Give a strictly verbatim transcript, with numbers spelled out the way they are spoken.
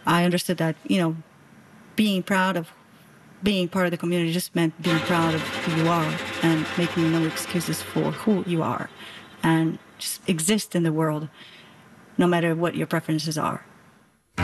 I understood that, you know, being proud of being part of the community just meant being proud of who you are and making no excuses for who you are and just exist in the world no matter what your preferences are.